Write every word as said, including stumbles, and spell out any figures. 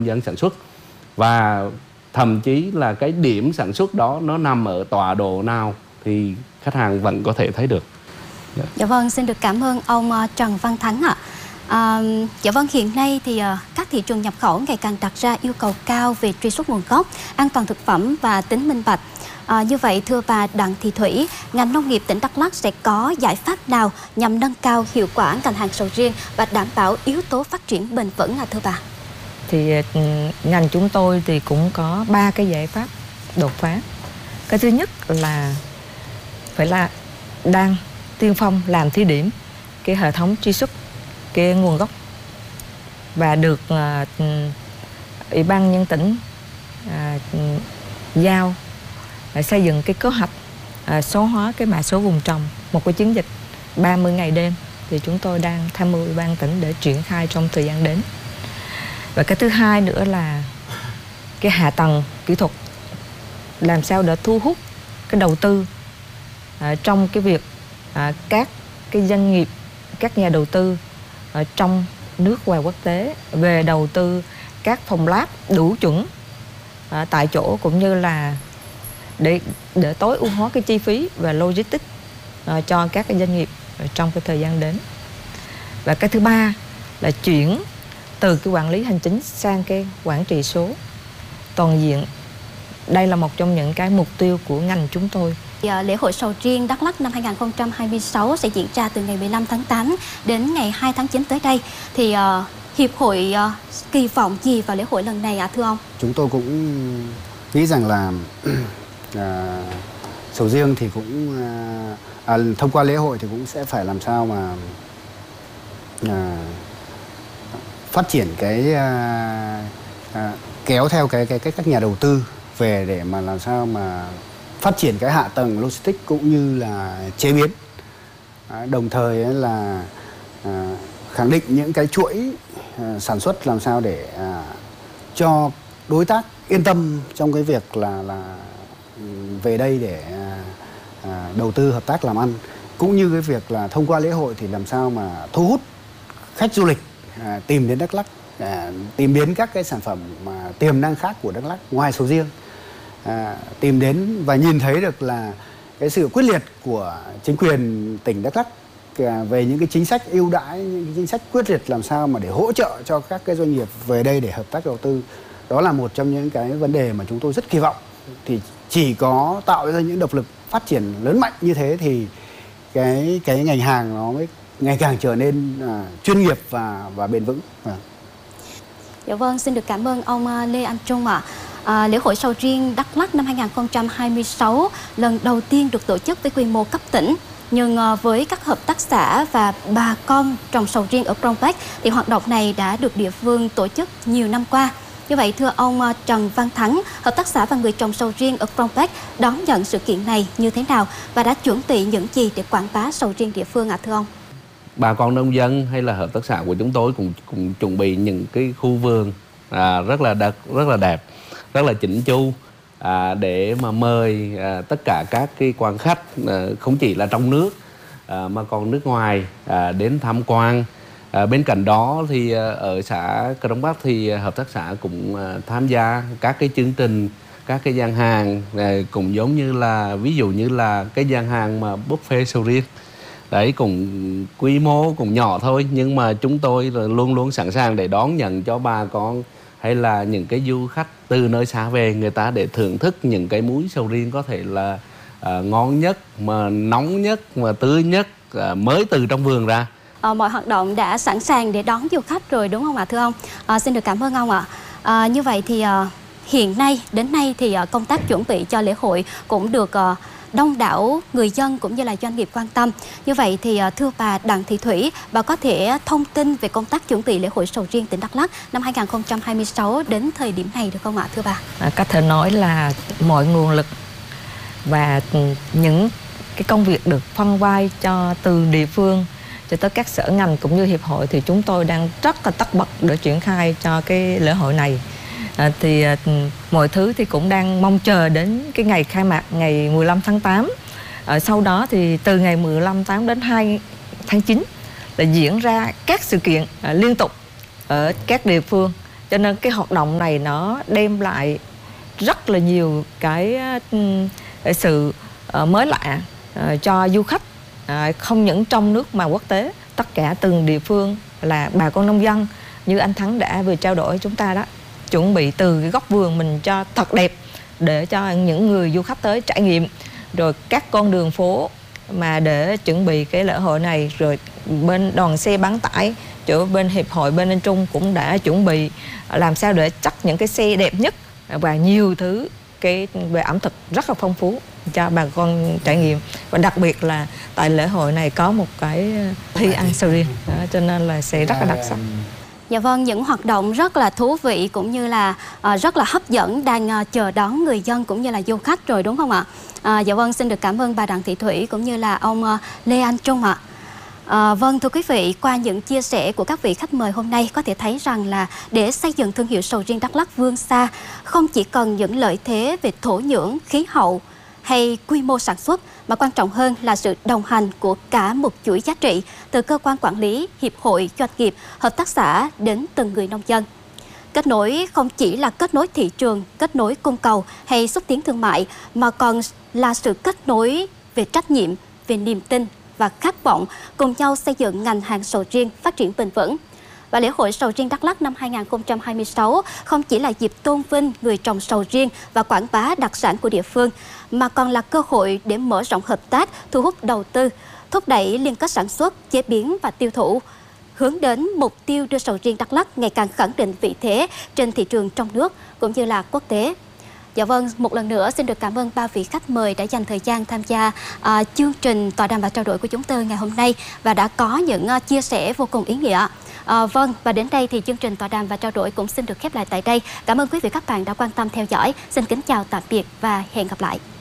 dân sản xuất, và thậm chí là cái điểm sản xuất đó nó nằm ở tọa độ nào thì khách hàng vẫn có thể thấy được. Dạ, dạ vâng, xin được cảm ơn ông Trần Văn Thắng ạ. À, dạ vâng, hiện nay thì uh, các thị trường nhập khẩu ngày càng đặt ra yêu cầu cao về truy xuất nguồn gốc, an toàn thực phẩm và tính minh bạch. À, như vậy thưa bà Đặng Thị Thủy, ngành nông nghiệp tỉnh Đắk Lắk sẽ có giải pháp nào nhằm nâng cao hiệu quả ngành hàng sầu riêng và đảm bảo yếu tố phát triển bền vững à thưa bà? Thì ngành chúng tôi thì cũng có ba cái giải pháp đột phá. Cái thứ nhất là phải là đang tiên phong làm thí điểm cái hệ thống truy xuất cái nguồn gốc, và được uh, Ủy ban nhân tỉnh uh, giao uh, xây dựng cái kế hoạch uh, số hóa cái mã số vùng trồng, một cái chiến dịch ba mươi ngày đêm thì chúng tôi đang tham mưu Ủy ban tỉnh để triển khai trong thời gian đến. Và cái thứ hai nữa là cái hạ tầng kỹ thuật, làm sao để thu hút cái đầu tư uh, trong cái việc uh, các cái doanh nghiệp, các nhà đầu tư ở trong nước và quốc tế về đầu tư các phòng lab đủ chuẩn à, tại chỗ, cũng như là để để tối ưu hóa cái chi phí và logistics à, cho các cái doanh nghiệp trong cái thời gian đến. Và cái thứ ba là chuyển từ cái quản lý hành chính sang cái quản trị số toàn diện. Đây là một trong những cái mục tiêu của ngành chúng tôi. Lễ hội sầu riêng Đắk Lắk năm hai nghìn không trăm hai mươi sáu sẽ diễn ra từ ngày mười lăm tháng tám đến ngày hai tháng chín tới đây. Thì uh, Hiệp hội uh, kỳ vọng gì vào lễ hội lần này ạ à, thưa ông? Chúng tôi cũng nghĩ rằng là à, sầu riêng thì cũng à, thông qua lễ hội thì cũng sẽ phải làm sao mà à, phát triển cái à, à, kéo theo cái cái cái các nhà đầu tư về để mà làm sao mà phát triển cái hạ tầng logistics cũng như là chế biến, à, đồng thời là à, khẳng định những cái chuỗi à, sản xuất làm sao để à, cho đối tác yên tâm trong cái việc là là về đây để à, à, đầu tư hợp tác làm ăn, cũng như cái việc là thông qua lễ hội thì làm sao mà thu hút khách du lịch à, tìm đến Đắk Lắk, à, tìm đến các cái sản phẩm mà tiềm năng khác của Đắk Lắk ngoài sầu riêng. À, tìm đến và nhìn thấy được là cái sự quyết liệt của chính quyền tỉnh Đắk Lắk à, về những cái chính sách ưu đãi, những cái chính sách quyết liệt làm sao mà để hỗ trợ cho các cái doanh nghiệp về đây để hợp tác đầu tư. Đó là một trong những cái vấn đề mà chúng tôi rất kỳ vọng. Thì chỉ có tạo ra những động lực phát triển lớn mạnh như thế thì cái cái ngành hàng nó mới ngày càng trở nên à, chuyên nghiệp và và bền vững. À. Dạ vâng, xin được cảm ơn ông Lê Anh Trung ạ. À, lễ hội sầu riêng Đắk Lắk năm hai nghìn không trăm hai mươi sáu lần đầu tiên được tổ chức với quy mô cấp tỉnh, nhưng à, với các hợp tác xã và bà con trồng sầu riêng ở Krông Bách thì hoạt động này đã được địa phương tổ chức nhiều năm qua. Như vậy thưa ông Trần Văn Thắng, hợp tác xã và người trồng sầu riêng ở Krông Bách đón nhận sự kiện này như thế nào và đã chuẩn bị những gì để quảng bá sầu riêng địa phương ạ à, thưa ông? Bà con nông dân hay là hợp tác xã của chúng tôi cũng cũng chuẩn bị những cái khu vườn à, rất là đặc, rất là đẹp, rất là chỉnh chu à, để mà mời à, tất cả các cái quan khách à, không chỉ là trong nước à, mà còn nước ngoài à, đến tham quan. À, bên cạnh đó thì à, ở xã Krông Bách thì à, hợp tác xã cũng à, tham gia các cái chương trình, các cái gian hàng à, cũng giống như là ví dụ như là cái gian hàng mà buffet sầu riêng. Đấy, cũng quy mô cũng nhỏ thôi, nhưng mà chúng tôi luôn luôn sẵn sàng để đón nhận cho bà con hay là những cái du khách từ nơi xa về, người ta để thưởng thức những cái múi sầu riêng có thể là uh, ngon nhất, mà nóng nhất, mà tươi nhất, uh, mới từ trong vườn ra. À, mọi hoạt động đã sẵn sàng để đón du khách rồi đúng không ạ thưa ông? À, xin được cảm ơn ông ạ. À, như vậy thì uh, hiện nay, đến nay thì uh, công tác chuẩn bị cho lễ hội cũng được uh, đông đảo người dân cũng như là doanh nghiệp quan tâm. Như vậy thì thưa bà Đặng Thị Thủy, bà có thể thông tin về công tác chuẩn bị lễ hội sầu riêng tỉnh Đắk Lắk năm hai nghìn không trăm hai mươi sáu đến thời điểm này được không ạ thưa bà? À, có thể nói là mọi nguồn lực và những cái công việc được phân vai cho từ địa phương cho tới các sở ngành cũng như hiệp hội thì chúng tôi đang rất là tất bật để triển khai cho cái lễ hội này. À, thì à, mọi thứ thì cũng đang mong chờ đến cái ngày khai mạc ngày mười lăm tháng tám. À, sau đó thì từ ngày mười lăm tháng tám đến hai tháng chín là diễn ra các sự kiện à, liên tục ở các địa phương Cho nên cái hoạt động này nó đem lại rất là nhiều cái uh, sự uh, mới lạ uh, cho du khách, uh, không những trong nước mà quốc tế. Tất cả từng địa phương là bà con nông dân như anh Thắng đã vừa trao đổi với chúng ta đó, chuẩn bị từ cái góc vườn mình cho thật đẹp để cho những người du khách tới trải nghiệm. Rồi các con đường phố mà để chuẩn bị cái lễ hội này, rồi bên đoàn xe bán tải, chỗ bên hiệp hội bên Anh Trung cũng đã chuẩn bị làm sao để chắc những cái xe đẹp nhất và nhiều thứ cái về ẩm thực rất là phong phú cho bà con trải nghiệm. Và đặc biệt là tại lễ hội này có một cái thi ăn sầu riêng, đó, cho nên là sẽ rất là đặc sắc. Dạ vâng, những hoạt động rất là thú vị cũng như là uh, rất là hấp dẫn đang uh, chờ đón người dân cũng như là du khách rồi đúng không ạ? Uh, dạ vâng, xin được cảm ơn bà Đặng Thị Thủy cũng như là ông uh, Lê Anh Trung ạ. À, vâng, thưa quý vị, qua những chia sẻ của các vị khách mời hôm nay có thể thấy rằng là để xây dựng thương hiệu sầu riêng Đắk Lắk vươn xa, không chỉ cần những lợi thế về thổ nhưỡng, khí hậu hay quy mô sản xuất, mà quan trọng hơn là sự đồng hành của cả một chuỗi giá trị từ cơ quan quản lý, hiệp hội, doanh nghiệp, hợp tác xã đến từng người nông dân. Kết nối không chỉ là kết nối thị trường, kết nối cung cầu hay xúc tiến thương mại, mà còn là sự kết nối về trách nhiệm, về niềm tin và khát vọng cùng nhau xây dựng ngành hàng sầu riêng phát triển bền vững. Và lễ hội sầu riêng Đắk Lắk năm hai nghìn không trăm hai mươi sáu không chỉ là dịp tôn vinh người trồng sầu riêng và quảng bá đặc sản của địa phương, mà còn là cơ hội để mở rộng hợp tác, thu hút đầu tư, thúc đẩy liên kết sản xuất, chế biến và tiêu thụ, hướng đến mục tiêu đưa sầu riêng Đắk Lắk ngày càng khẳng định vị thế trên thị trường trong nước cũng như là quốc tế. Dạ vâng, một lần nữa xin được cảm ơn ba vị khách mời đã dành thời gian tham gia uh, chương trình tọa đàm và trao đổi của chúng tôi ngày hôm nay và đã có những uh, chia sẻ vô cùng ý nghĩa. Uh, vâng, và đến đây thì chương trình tọa đàm và trao đổi cũng xin được khép lại tại đây. Cảm ơn quý vị các bạn đã quan tâm theo dõi. Xin kính chào tạm biệt và hẹn gặp lại.